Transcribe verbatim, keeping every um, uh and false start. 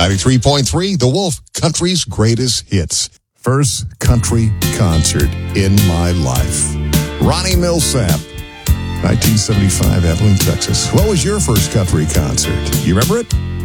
ninety-three point three, The Wolf, country's greatest hits. First country concert in my life. Ronnie Millsap, nineteen seventy-five, Abilene, Texas. What was your first country concert? You remember it?